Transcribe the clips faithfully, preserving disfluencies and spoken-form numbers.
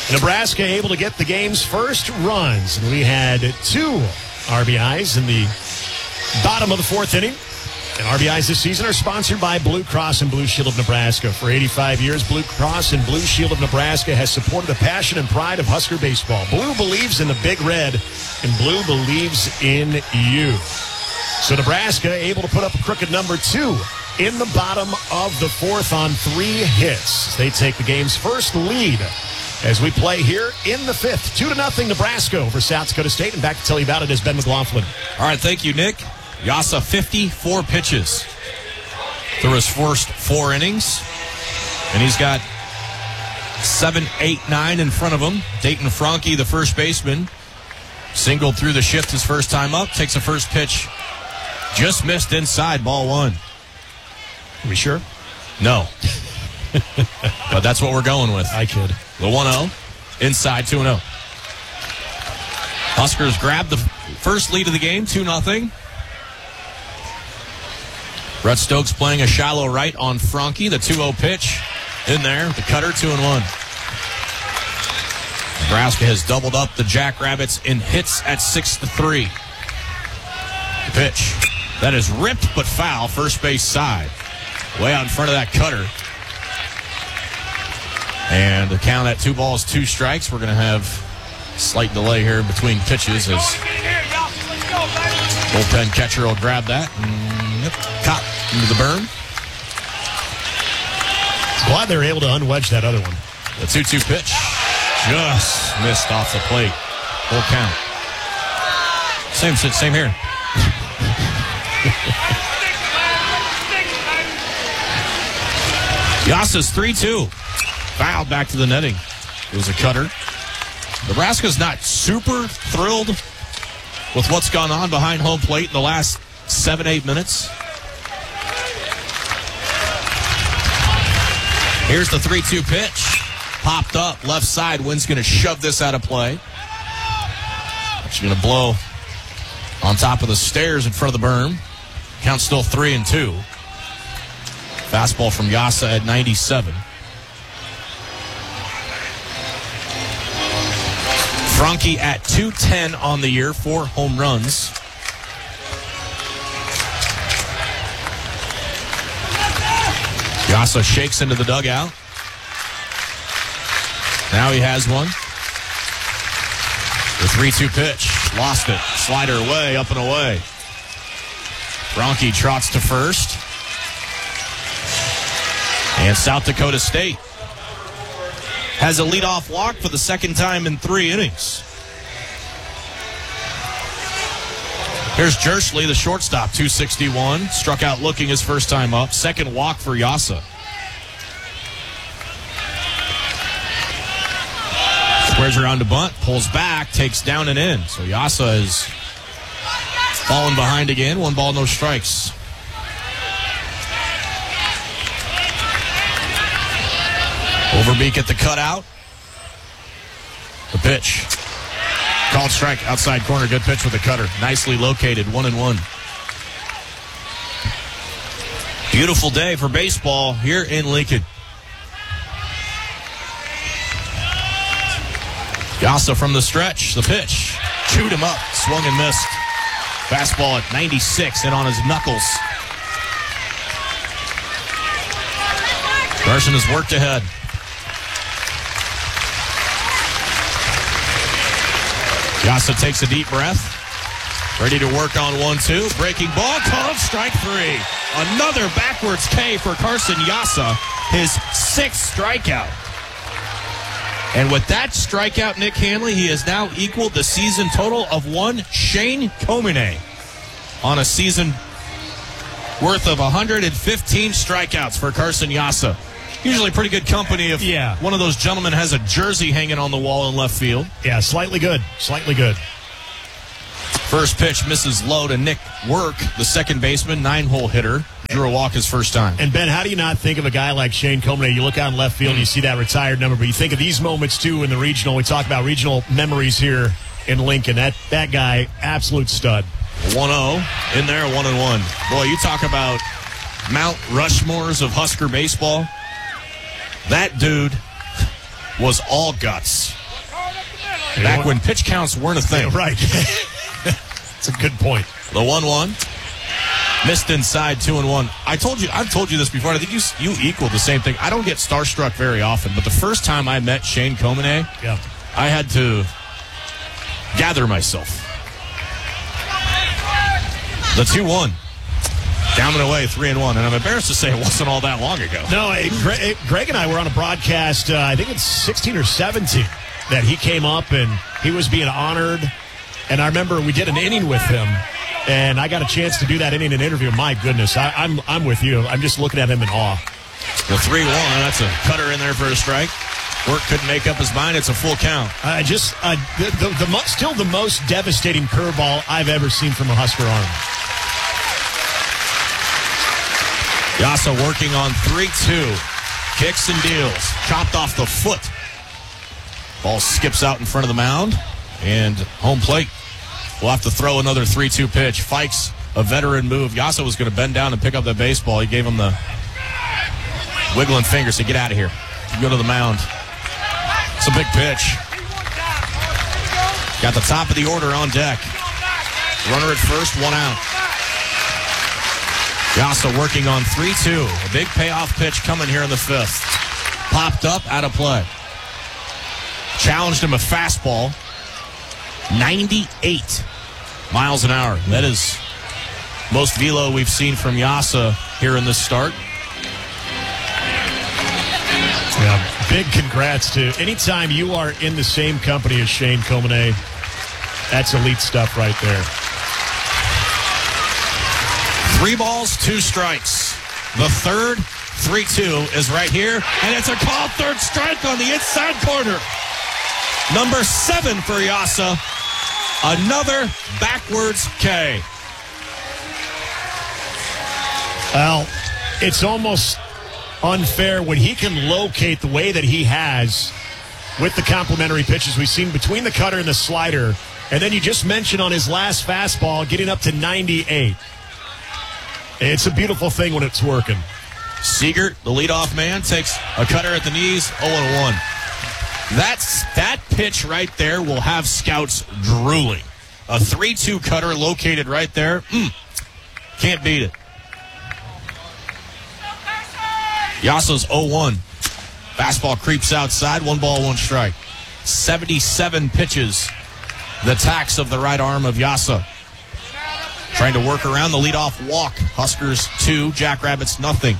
Nebraska able to get the game's first runs. And we had two R B Is in the bottom of the fourth inning. And R B Is this season are sponsored by Blue Cross and Blue Shield of Nebraska. For eighty-five years, Blue Cross and Blue Shield of Nebraska has supported the passion and pride of Husker baseball. Blue believes in the Big Red, and Blue believes in you. So Nebraska able to put up a crooked number two in the bottom of the fourth on three hits. They take the game's first lead as we play here in the fifth. Two to nothing Nebraska over South Dakota State. And back to tell you about it is Ben McLaughlin. All right, thank you, Nick. Yasa, fifty-four pitches through his first four innings. And he's got seven, eight, nine in front of him. Dayton Franke, the first baseman, singled through the shift his first time up. Takes the first pitch. Just missed inside, ball one. Are we sure? No. But that's what we're going with. I kid. The one oh, inside two oh. Huskers grab the first lead of the game, two nothing. Brett Stokes playing a shallow right on Franke. The two oh pitch in there. The cutter, two and one. Nebraska has doubled up the Jackrabbits in hits at six to three. The pitch. That is ripped but foul, first base side. Way out in front of that cutter. And the count at two balls, two strikes. We're going to have a slight delay here between pitches as bullpen catcher will grab that. And yep, caught into the berm. Glad they were able to unwedge that other one. The two two pitch just missed off the plate. Full count. Same, same here. Yasa's three two. Fouled back to the netting. It was a cutter. Nebraska's not super thrilled with what's gone on behind home plate in the last seven, eight minutes. Here's the three two pitch. Popped up, left side. Wind's going to shove this out of play. It's going to blow on top of the stairs in front of the berm. Count still three and two. Fastball from Yasa at ninety-seven. Franke at two ten on the year, four home runs. Yasa shakes into the dugout. Now he has one. The three two pitch. Lost it. Slider away, up and away. Franke trots to first. And South Dakota State has a leadoff walk for the second time in three innings. Here's Jerschley, the shortstop, two sixty-one. Struck out looking his first time up. Second walk for Yasa. Squares around to bunt, pulls back, takes down and in. So Yasa is falling behind again. One ball, no strikes. Overbeek at the cutout. The pitch. Called strike outside corner. Good pitch with the cutter. Nicely located. One and one. Beautiful day for baseball here in Lincoln. Yasa from the stretch. The pitch. Chewed him up. Swung and missed. Fastball at ninety-six and on his knuckles. Carson has worked ahead. Yasa takes a deep breath. Ready to work on one two. Breaking ball called strike three. Another backwards K for Carson Yasa. His sixth strikeout. And with that strikeout, Nick Hanley, he has now equaled the season total of one Shane Komine on a season worth of one hundred fifteen strikeouts for Carson Yasa. Usually pretty good company if yeah. one of those gentlemen has a jersey hanging on the wall in left field. Yeah, slightly good. Slightly good. First pitch misses low to Nick Work, the second baseman, nine-hole hitter. Drew a walk his first time. And, Ben, how do you not think of a guy like Shane Komine? You look out in left field and you see that retired number, but you think of these moments, too, in the regional. We talk about regional memories here in Lincoln. That that guy, absolute stud. one oh in there, one and one. Boy, you talk about Mount Rushmores of Husker baseball. That dude was all guts. Back when pitch counts weren't a thing. Yeah, right. That's a good point. The one one. Missed inside, two and one. I told you, I've told you this before. I think you you equaled the same thing. I don't get starstruck very often, but the first time I met Shane Comine, yeah. I had to gather myself. The two one. Down and away, three and one. And I'm embarrassed to say it wasn't all that long ago. No, it, Greg, Greg and I were on a broadcast, uh, I think it's sixteen or seventeen, that he came up and he was being honored. And I remember we did an inning with him, and I got a chance to do that inning and interview. My goodness, I, I'm I'm with you. I'm just looking at him in awe. The three one, that's a cutter in there for a strike. Work couldn't make up his mind. It's a full count. I uh, just uh, the, the, the mo- still the most devastating curveball I've ever seen from a Husker arm. Yasa working on three two. Kicks and deals. Chopped off the foot. Ball skips out in front of the mound. And home plate will have to throw another three two pitch. Fikes a veteran move. Yasa was going to bend down and pick up the baseball. He gave him the wiggling finger, said, get out of here. Go to the mound. It's a big pitch. Got the top of the order on deck. Runner at first, one out. Yasa working on three two. A big payoff pitch coming here in the fifth. Popped up, out of play. Challenged him a fastball. ninety-eight miles an hour. That is most velo we've seen from Yasa here in this start. Yeah, big congrats to anytime you are in the same company as Shane Comine. That's elite stuff right there. Three balls, two strikes. The third, three two, is right here, and it's a called third strike on the inside corner. Number seven for Yasa. Another backwards K. Well, it's almost unfair when he can locate the way that he has with the complementary pitches we've seen between the cutter and the slider. And then you just mentioned on his last fastball getting up to ninety-eight. It's a beautiful thing when it's working. Siegert, the leadoff man, takes a cutter at the knees, oh and one. That's, that pitch right there will have scouts drooling. A three two cutter located right there. Mm, can't beat it. Yasa's oh one. Fastball creeps outside. One ball, one strike. seventy-seven pitches. The tax of the right arm of Yasa. Trying to work around the leadoff walk. Huskers two, Jackrabbits nothing.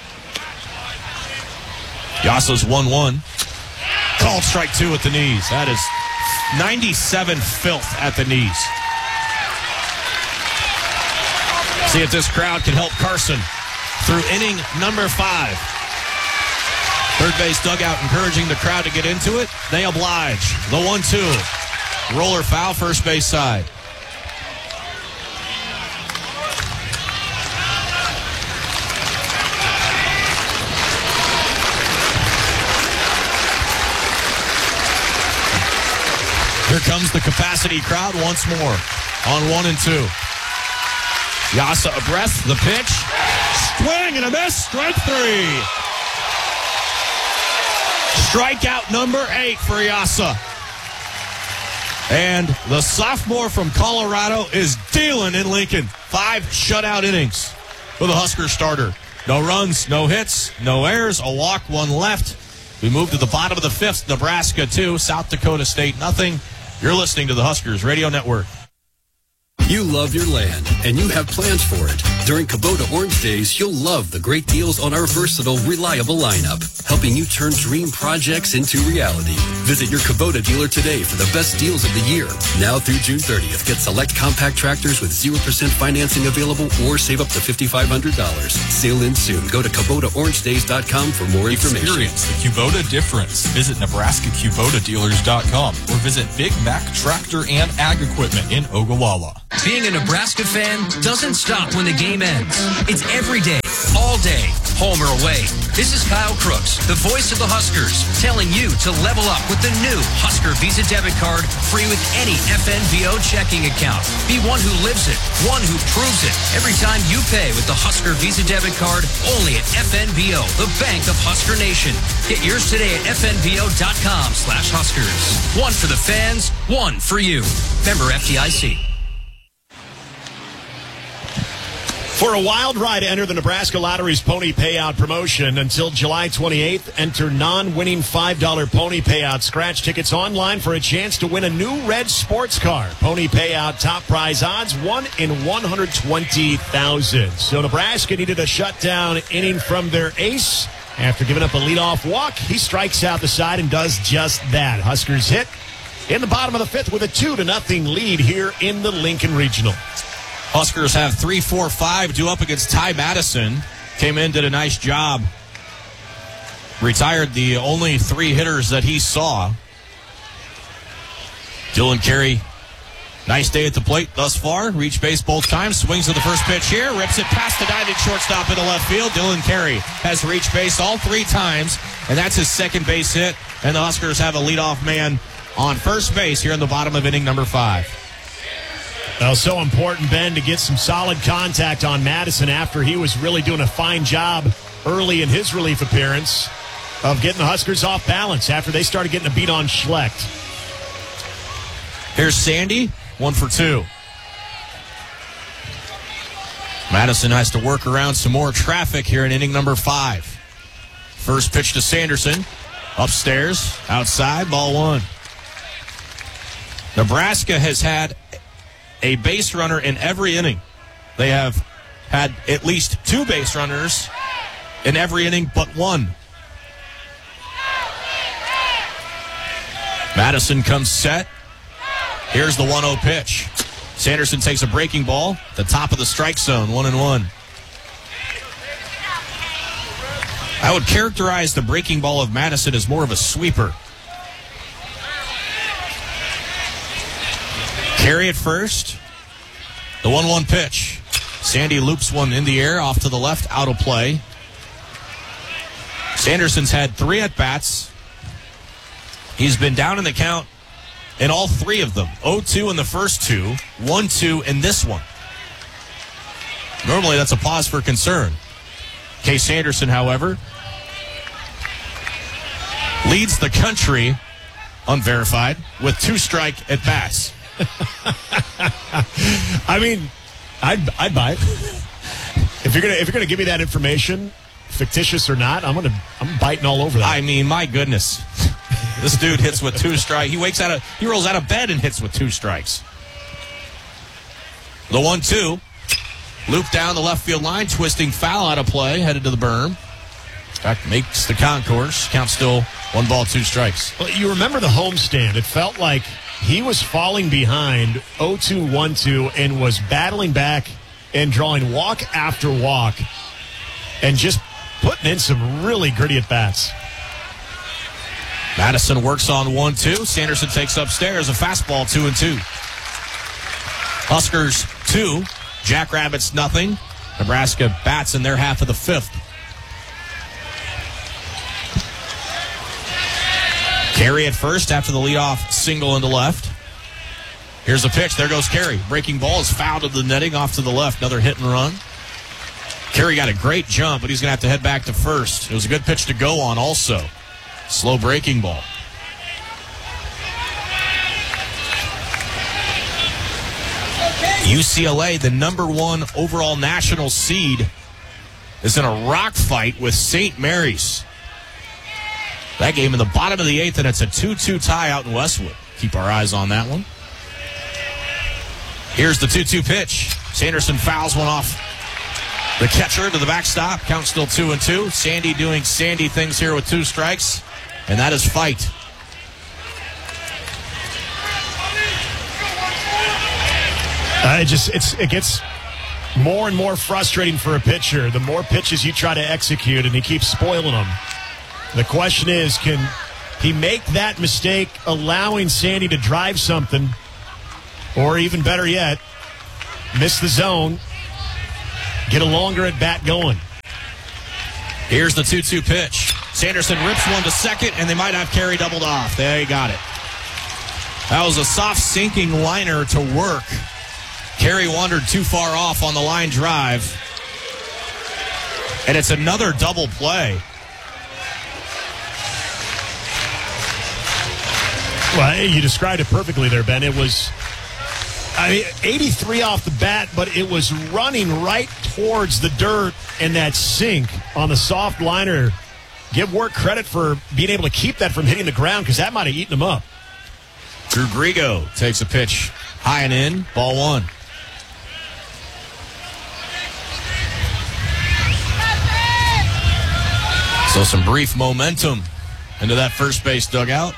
Yasa's one one. Called strike two at the knees. That is ninety-seven filth at the knees. See if this crowd can help Carson through inning number five. Third base dugout encouraging the crowd to get into it. They oblige. The one two. Roller foul, first base side. Here comes the capacity crowd once more on one and two. Yasa a breath, the pitch. Swing and a miss, strike three. Strikeout number eight for Yasa. And the sophomore from Colorado is dealing in Lincoln. Five shutout innings for the Husker starter. No runs, no hits, no errors, a walk, one left. We move to the bottom of the fifth. Nebraska two, South Dakota State nothing. You're listening to the Huskers Radio Network. You love your land, and you have plans for it. During Kubota Orange Days, you'll love the great deals on our versatile, reliable lineup, helping you turn dream projects into reality. Visit your Kubota dealer today for the best deals of the year. Now through June thirtieth, get select compact tractors with zero percent financing available or save up to five thousand five hundred dollars. Sale ends soon. Go to Kubota Orange Days dot com for more information. Experience the Kubota difference. Visit Nebraska Kubota Dealers dot com or visit Big Mac Tractor and Ag Equipment in Ogallala. Being a Nebraska fan doesn't stop when the game game ends. It's every day, all day, home or away. This is Kyle Crooks, the voice of the Huskers, telling you to level up with the new Husker Visa debit card, free with any F N V O checking account. Be one who lives it, one who proves it. Every time you pay with the Husker Visa debit card, only at F N V O, the bank of Husker Nation. Get yours today at F N V O dot com slash Huskers. One for the fans, one for you. Member F D I C. For a wild ride, enter the Nebraska Lottery's Pony Payout promotion. Until July twenty-eighth, enter non-winning five dollar Pony Payout scratch tickets online for a chance to win a new red sports car. Pony Payout top prize odds, one in one hundred twenty thousand. So Nebraska needed a shutdown inning from their ace. After giving up a leadoff walk, he strikes out the side and does just that. Huskers hit in the bottom of the fifth with a two to nothing lead here in the Lincoln Regional. Huskers have three four five due up against Ty Madison. Came in, did a nice job. Retired the only three hitters that he saw. Dylan Carey, nice day at the plate thus far. Reached base both times. Swings to the first pitch here. Rips it past the diving shortstop into left field. Dylan Carey has reached base all three times, and that's his second base hit. And the Huskers have a leadoff man on first base here in the bottom of inning number five. Well, so important, Ben, to get some solid contact on Madison after he was really doing a fine job early in his relief appearance of getting the Huskers off balance after they started getting a beat on Schlecht. Here's Sandy, one for two. Madison has to work around some more traffic here in inning number five. First pitch to Sanderson. Upstairs, outside, ball one. Nebraska has had a base runner in every inning. They have had at least two base runners in every inning but one. Madison comes set. Here's the one oh pitch. Sanderson takes a breaking ball at the top of the strike zone, one and one. I would characterize the breaking ball of Madison as more of a sweeper. Carey at first. The one one pitch. Sandy loops one in the air, off to the left, out of play. Sanderson's had three at-bats. He's been down in the count in all three of them. oh two in the first two, one two in this one. Normally that's a pause for concern. Case Sanderson, however, leads the country, unverified, with two strike at-bats. I mean, I'd, I'd buy it. If you're gonna if you're gonna give me that information, fictitious or not, I'm gonna I'm biting all over that. I mean, my goodness, this dude hits with two strikes. He wakes out of he rolls out of bed and hits with two strikes. The one two, loop down the left field line, twisting foul out of play, headed to the berm. In fact, makes the concourse. Count still one ball, two strikes. Well, you remember the homestand? It felt like he was falling behind oh two, one two and was battling back and drawing walk after walk and just putting in some really gritty at-bats. Madison works on one two. Sanderson takes upstairs a fastball, two and two. Huskers two, Jackrabbits nothing. Nebraska bats in their half of the fifth. Carey at first after the leadoff single into left. Here's the pitch. There goes Carey. Breaking ball is fouled to the netting off to the left. Another hit and run. Carey got a great jump, but he's going to have to head back to first. It was a good pitch to go on also. Slow breaking ball. U C L A, the number one overall national seed, is in a rock fight with Saint Mary's. That game in the bottom of the eighth, and it's a two two tie out in Westwood. Keep our eyes on that one. Here's the two two pitch. Sanderson fouls one off the catcher to the backstop. Count still two and two. Sandy doing Sandy things here with two strikes, and that is fight. Uh, it just it's it gets more and more frustrating for a pitcher. The more pitches you try to execute, and he keeps spoiling them. The question is, can he make that mistake, allowing Sandy to drive something, or even better yet, miss the zone, get a longer at bat going. Here's the two two pitch. Sanderson rips one to second, and they might have Carey doubled off. There, you got it. That was a soft sinking liner to work. Carey wandered too far off on the line drive. And it's another double play. Well, you described it perfectly there, Ben. It was, I mean, eighty-three off the bat, but it was running right towards the dirt and that sink on the soft liner. Give Work credit for being able to keep that from hitting the ground because that might have eaten him up. Drew Grigo takes a pitch high and in, ball one. So some brief momentum into that first base dugout.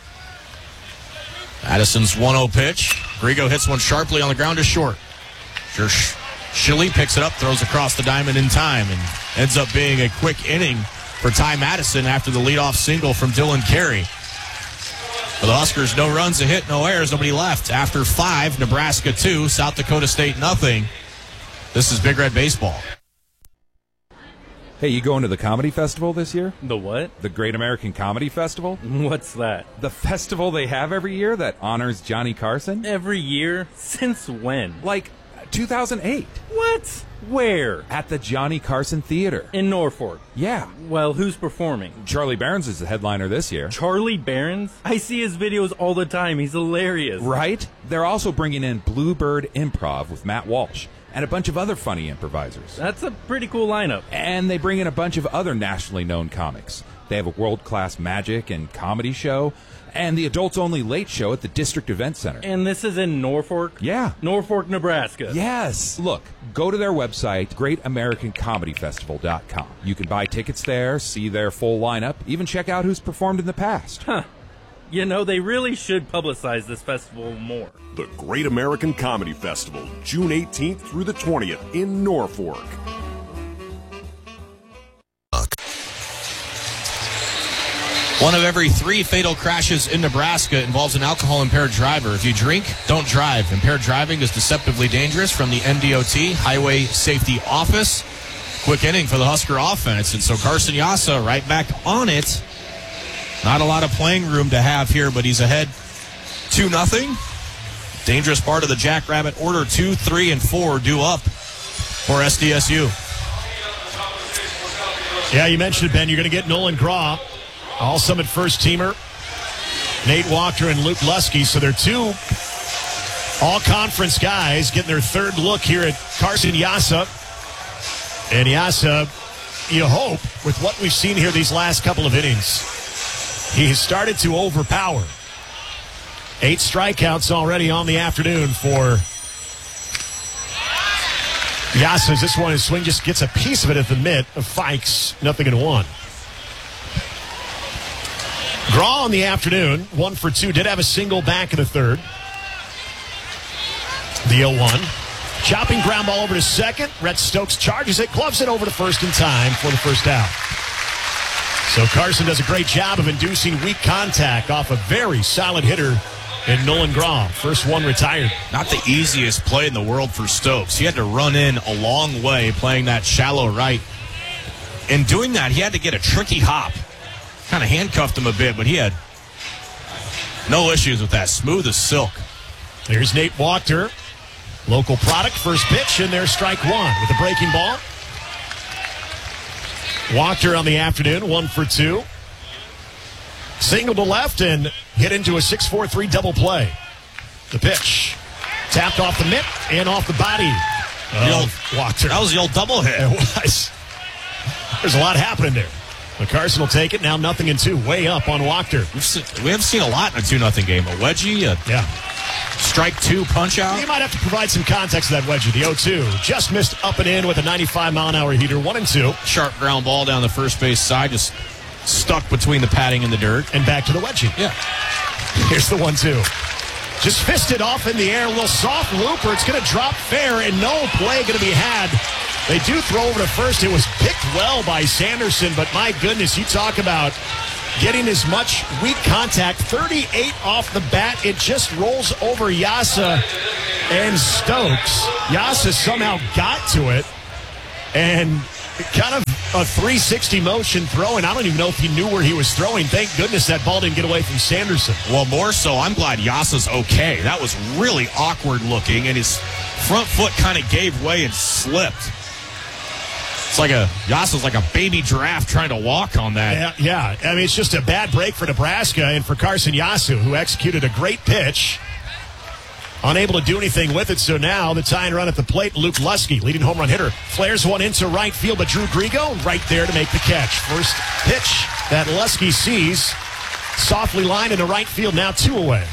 Addison's one oh pitch. Grigo hits one sharply on the ground to short. Shilly picks it up, throws across the diamond in time, and ends up being a quick inning for Ty Madison after the leadoff single from Dylan Carey. For the Huskers, no runs, a hit, no errors, nobody left. After five, Nebraska two, South Dakota State nothing. This is Big Red Baseball. Hey, you going to the comedy festival this year? The what? The Great American Comedy Festival? What's that? The festival they have every year that honors Johnny Carson? Every year? Since when? Like two thousand eight. What? Where? At the Johnny Carson Theater. In Norfolk? Yeah. Well, who's performing? Charlie Barons is the headliner this year. Charlie Barons? I see his videos all the time. He's hilarious. Right? They're also bringing in Bluebird Improv with Matt Walsh and a bunch of other funny improvisers. That's a pretty cool lineup. And they bring in a bunch of other nationally known comics. They have a world-class magic and comedy show, and the adults-only late show at the District Event Center. And this is in Norfolk? Yeah. Norfolk, Nebraska. Yes. Look, go to their website, great american comedy festival dot com. You can buy tickets there, see their full lineup, even check out who's performed in the past. Huh. You know, they really should publicize this festival more. The Great American Comedy Festival, June eighteenth through the twentieth in Norfolk. One of every three fatal crashes in Nebraska involves an alcohol-impaired driver. If you drink, don't drive. Impaired driving is deceptively dangerous. From the N D O T, Highway Safety Office. Quick inning for the Husker offense. And so Carson Yassa right back on it. Not a lot of playing room to have here, but he's ahead two nothing. Dangerous part of the Jackrabbit order. two, three, and four due up for S D S U. Yeah, you mentioned it, Ben. You're going to get Nolan Graw, All-Summit first-teamer, Nate Walker and Luke Lusky. So they're two all-conference guys getting their third look here at Carson Yassa. And Yassa, you hope, with what we've seen here these last couple of innings, he has started to overpower. Eight strikeouts already on the afternoon for Yassa. This one, his swing just gets a piece of it at the mitt of Fikes. Nothing in one. Graw on the afternoon, one for two. Did have a single back in the third. The oh one. Chopping ground ball over to second. Rhett Stokes charges it, gloves it over to first in time for the first out. So Carson does a great job of inducing weak contact off a very solid hitter in Nolan Graw. First one retired. Not the easiest play in the world for Stokes. He had to run in a long way playing that shallow right. In doing that, he had to get a tricky hop. Kind of handcuffed him a bit, but he had no issues with that. Smooth as silk. Here's Nate Walker. Local product, first pitch, and there's strike one with a breaking ball. Walker on the afternoon, one for two. Single to left and hit into a six four three double play. The pitch. Tapped off the mitt and off the body of Walker. That was the old double hit. It was. There's a lot happening there. But Carson will take it. Now nothing in two. Way up on Walker. We've seen, we haven't seen a lot in a two nothing game. A wedgie, a yeah. strike two punch out. You might have to provide some context to that wedgie. The oh two just missed up and in with a ninety-five mile an hour heater. One and two. Sharp ground ball down the first base side. Just stuck between the padding and the dirt. And back to the wedgie. Yeah. Here's the one two. Just fisted off in the air. A little soft looper. It's going to drop fair and no play going to be had. They do throw over to first. It was picked well by Sanderson, but my goodness, you talk about getting as much weak contact. thirty-eight off the bat. It just rolls over Yassa and Stokes. Yassa somehow got to it. and kind of a three sixty motion throwing. I don't even know if he knew where he was throwing. Thank goodness that ball didn't get away from Sanderson. Well, more so, I'm glad Yasa's okay. That was really awkward looking, and his front foot kind of gave way and slipped. It's like a, Yasa's like a baby giraffe trying to walk on that. Yeah, yeah, I mean, it's just a bad break for Nebraska and for Carson Yasu, who executed a great pitch. Unable to do anything with it, so now the tying run at the plate, Luke Lusky, leading home run hitter, flares one into right field, but Drew Grigo right there to make the catch. First pitch that Lusky sees, softly lined into right field, now two away.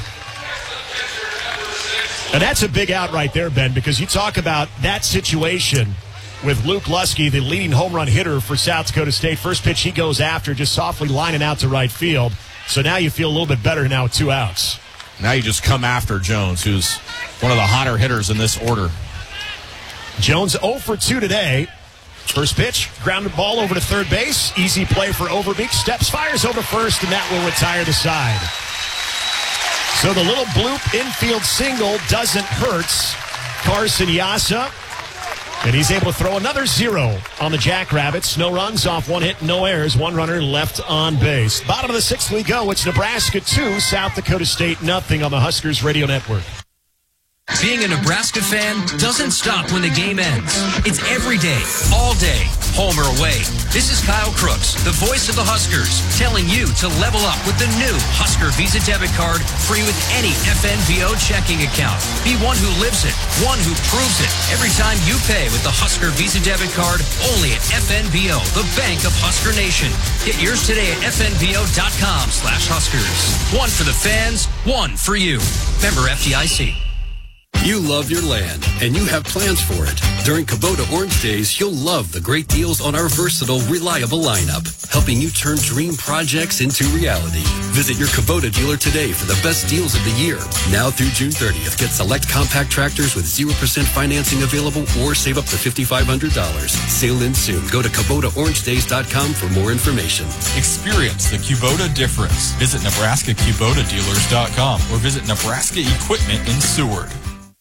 And that's a big out right there, Ben, because you talk about that situation with Luke Lusky, the leading home run hitter for South Dakota State. First pitch he goes after, just softly lining out to right field. So now you feel a little bit better now with two outs. Now you just come after Jones, who's one of the hotter hitters in this order. Jones oh for two today. First pitch, grounded ball over to third base. Easy play for Overbeek. Steps, fires over first, and that will retire the side. So the little bloop infield single doesn't hurt Carson Yasa. And he's able to throw another zero on the Jackrabbits. No runs off one hit, no errors. One runner left on base. Bottom of the sixth we go. It's Nebraska two, South Dakota State nothing on the Huskers Radio Network. Being a Nebraska fan doesn't stop when the game ends. It's every day, all day, home or away. This is Kyle Crooks, the voice of the Huskers, telling you to level up with the new Husker Visa debit card, free with any F N V O checking account. Be one who lives it, one who proves it. Every time you pay with the Husker Visa debit card, only at F N V O, the bank of Husker Nation. Get yours today at F N V O dot com slash Huskers. One for the fans, one for you. Member F D I C. You love your land, and you have plans for it. During Kubota Orange Days, you'll love the great deals on our versatile, reliable lineup, helping you turn dream projects into reality. Visit your Kubota dealer today for the best deals of the year. Now through June thirtieth, get select compact tractors with zero percent financing available or save up to five thousand five hundred dollars. Sail in soon. Go to Kubota Orange Days dot com for more information. Experience the Kubota difference. Visit Nebraska Kubota Dealers dot com or visit Nebraska Equipment in Seward.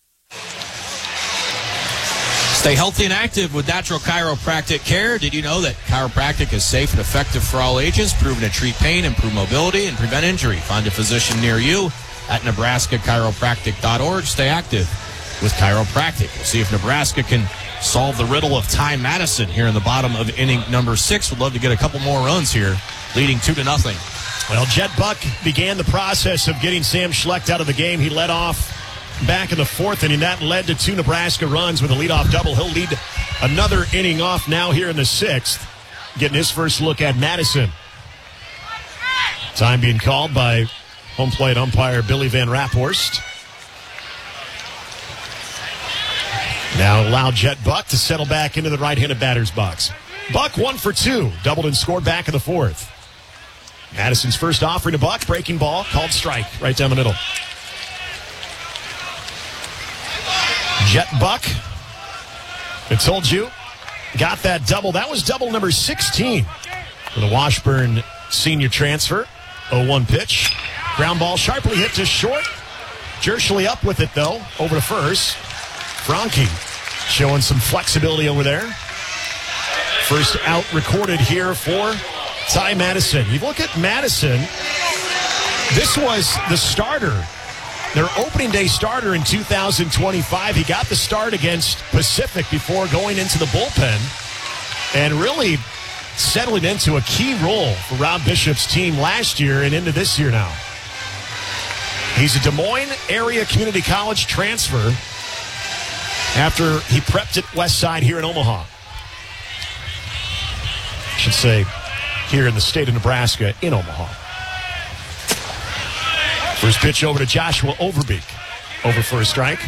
Stay healthy and active with Natural Chiropractic Care. Did you know that chiropractic is safe and effective for all ages, proven to treat pain, improve mobility, and prevent injury? Find a physician near you at Nebraska Chiropractic dot org. Stay active with chiropractic. We'll see if Nebraska can solve the riddle of Ty Madison here in the bottom of inning number six. We'd love to get a couple more runs here, leading two to nothing. Well, Jet Buck began the process of getting Sam Schlecht out of the game. He led off back in the fourth inning. That led to two Nebraska runs with a leadoff double. He'll lead another inning off now here in the sixth, getting his first look at Madison. Time being called by home plate umpire Billy Van Raphorst. Now allow Jet Buck to settle back into the right-handed batter's box. Buck one for two, doubled and scored back in the fourth. Madison's first offering to Buck, breaking ball, called strike right down the middle. Jet Buck, I told you, got that double. That was double number sixteen for the Washburn senior transfer. oh one pitch. Ground ball sharply hit to short. Jershly up with it, though, over to first. Franke showing some flexibility over there. First out recorded here for Ty Madison. You look at Madison, this was the starter. Their opening day starter in two thousand twenty-five. He got the start against Pacific before going into the bullpen and really settling into a key role for Rob Bishop's team last year and into this year now. He's a Des Moines area community college transfer after he prepped at West Side here in Omaha. I should say here in the state of Nebraska in Omaha. First pitch over to Joshua Overbeek. Over for a strike.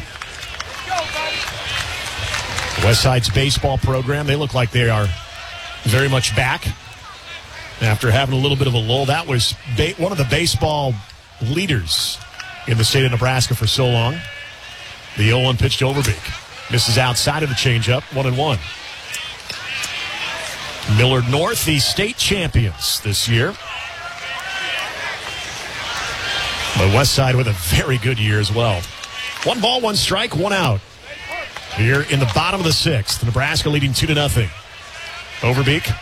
West Side's baseball program, they look like they are very much back after having a little bit of a lull. That was ba- one of the baseball leaders in the state of Nebraska for so long. The oh one pitch to Overbeek. Misses outside of the changeup, one and one. Millard North, the state champions this year. But West Side with a very good year as well. One ball, one strike, one out. Here in the bottom of the sixth, Nebraska leading two to nothing. Overbeek.